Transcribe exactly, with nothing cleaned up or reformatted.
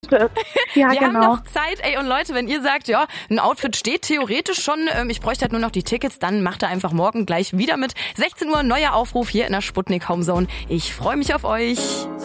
Ja, Wir genau. haben noch Zeit, ey, und Leute, wenn ihr sagt, ja, ein Outfit steht theoretisch schon, ähm, ich bräuchte halt nur noch die Tickets, dann macht ihr einfach morgen gleich wieder mit. sechzehn Uhr, neuer Aufruf hier in der Sputnik Homezone. Ich freue mich auf euch.